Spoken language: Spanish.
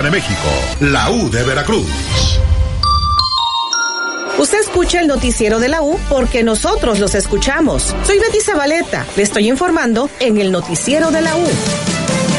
de México, la U de Veracruz. Usted escucha el noticiero de la U porque nosotros los escuchamos. Soy Betty Zabaleta. Le estoy informando en el noticiero de la U.